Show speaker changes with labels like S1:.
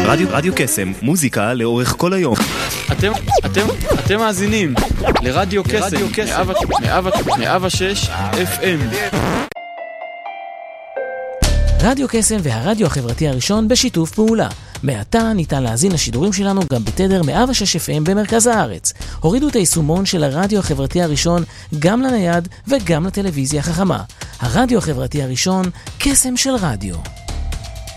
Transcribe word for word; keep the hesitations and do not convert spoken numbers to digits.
S1: רדיו, רדיו קסם, מוזיקה לאורך כל היום.
S2: אתם, אתם, אתם מאזינים לרדיו קסם, מאה ושש אף אם.
S3: רדיו קסם והרדיו החברתי הראשון בשיתוף פעולה. מעתה ניתן להזין לשידורים שלנו גם בתדר מאה ושש אף אם במרכז הארץ. הורידו את היישומון של הרדיו החברתי הראשון גם לנייד וגם לטלוויזיה החכמה. הרדיו החברתי הראשון, קסם של רדיו.